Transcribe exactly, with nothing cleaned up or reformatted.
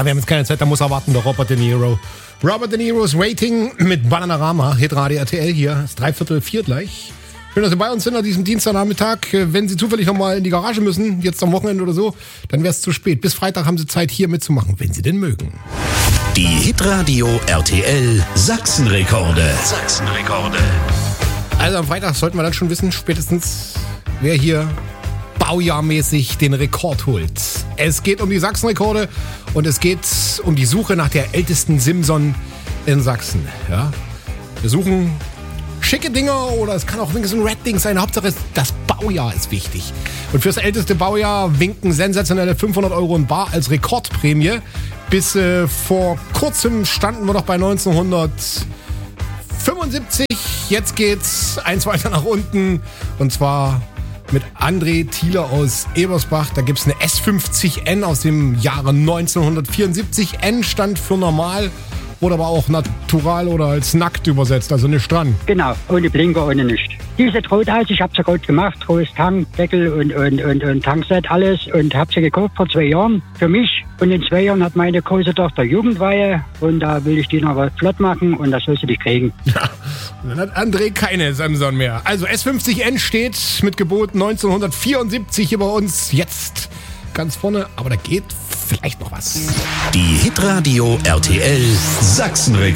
Ja, wir haben jetzt keine Zeit, da muss er warten, der Robert De Niro. Robert De Niro's Waiting mit Bananarama, Hitradio R T L hier. Ist dreiviertel vier gleich. Schön, dass Sie bei uns sind an diesem Dienstagnachmittag. Wenn Sie zufällig noch mal in die Garage müssen, jetzt am Wochenende oder so, dann wäre es zu spät. Bis Freitag haben Sie Zeit, hier mitzumachen, wenn Sie denn mögen. Die Hitradio R T L Sachsenrekorde. Sachsenrekorde. Also am Freitag sollten wir dann schon wissen, spätestens, wer hier baujahrmäßig den Rekord holt. Es geht um die Sachsenrekorde und es geht um die Suche nach der ältesten Simson in Sachsen. Ja? Wir suchen schicke Dinger oder es kann auch wenigstens ein Red-Ding sein. Hauptsache das Baujahr ist wichtig. Und fürs älteste Baujahr winken sensationelle fünfhundert Euro in bar als Rekordprämie. Bis äh, vor kurzem standen wir doch bei neunzehnhundertfünfundsiebzig. Jetzt geht's eins weiter nach unten und zwar mit André Thieler aus Ebersbach. Da gibt's eine S fünfzig N aus dem Jahre neunzehnhundertvierundsiebzig. N stand für normal, wurde aber auch natural oder als nackt übersetzt, also nicht dran. Genau, ohne Blinker, ohne nichts. Die sieht rot aus, ich habe sie rot gemacht, rotes Tankdeckel und, und, und, und Tankset, alles. Und habe sie gekauft vor zwei Jahren für mich. Und in zwei Jahren hat meine große Tochter Jugendweihe und da will ich die noch was flott machen und das soll sie nicht kriegen. Ja, und dann hat André keine Samson mehr. Also S fünfzig N steht mit Gebot neunzehnhundertvierundsiebzig hier bei uns jetzt ganz vorne, aber da geht vielleicht noch was. Die Hitradio R T L Sachsenrekorde.